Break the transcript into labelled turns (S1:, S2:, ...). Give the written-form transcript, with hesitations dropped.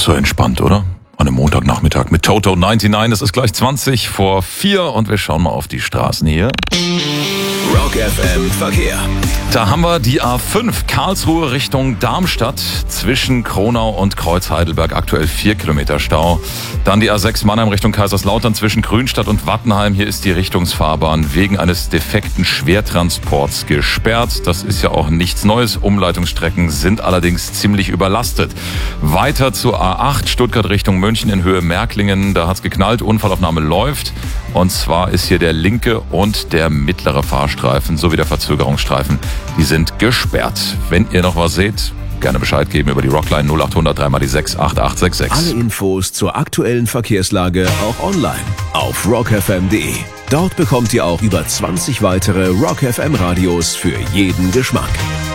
S1: so entspannt, oder? An einem Montagnachmittag mit Toto 99. Es ist gleich 20 vor 4 und wir schauen mal auf die Straßen hier.
S2: Rock FM Verkehr.
S1: Da haben wir die A5 Karlsruhe Richtung Darmstadt zwischen Kronau und Kreuz-Heidelberg. Aktuell 4 Kilometer Stau. Dann die A6 Mannheim Richtung Kaiserslautern zwischen Grünstadt und Wattenheim. Hier ist die Richtungsfahrbahn wegen eines defekten Schwertransports gesperrt. Das ist ja auch nichts Neues. Umleitungsstrecken sind allerdings ziemlich überlastet. Weiter zur A8 Stuttgart Richtung München in Höhe Märklingen. Da hat's geknallt. Unfallaufnahme läuft. Und zwar ist hier der linke und der mittlere Fahrstreifen sowie der Verzögerungsstreifen. Die sind gesperrt. Wenn ihr noch was seht, gerne Bescheid geben über die Rockline 0800 3x6 8866.
S2: Alle Infos zur aktuellen Verkehrslage auch online auf rockfm.de. Dort bekommt ihr auch über 20 weitere Rock FM Radios für jeden Geschmack.